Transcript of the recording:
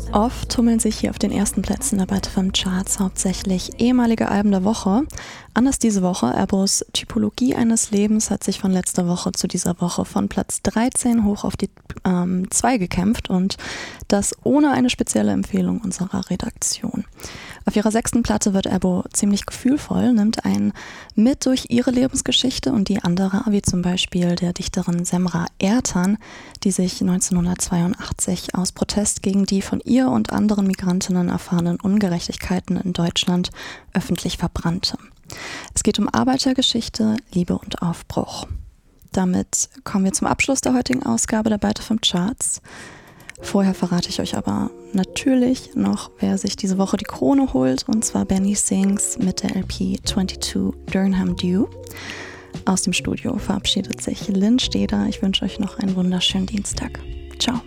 Oft tummeln sich hier auf den ersten Plätzen der BETFM-Charts hauptsächlich ehemalige Alben der Woche. Anders diese Woche. Abos Typologie eines Lebens hat sich von letzter Woche zu dieser Woche von Platz 13 hoch auf die 2 gekämpft und das ohne eine spezielle Empfehlung unserer Redaktion. Auf ihrer 6. Platte wird Abo ziemlich gefühlvoll, nimmt einen mit durch ihre Lebensgeschichte und die andere, wie zum Beispiel der Dichterin Semra Ertan, die sich 1982 aus Protest gegen die von ihr und anderen Migrantinnen erfahrenen Ungerechtigkeiten in Deutschland öffentlich verbrannte. Es geht um Arbeitergeschichte, Liebe und Aufbruch. Damit kommen wir zum Abschluss der heutigen Ausgabe der BETFM-Charts. Vorher verrate ich euch aber natürlich noch, wer sich diese Woche die Krone holt, und zwar Benny Sings mit der LP 22 Durham Dew. Aus dem Studio verabschiedet sich Lynn Steder. Ich wünsche euch noch einen wunderschönen Dienstag. Ciao.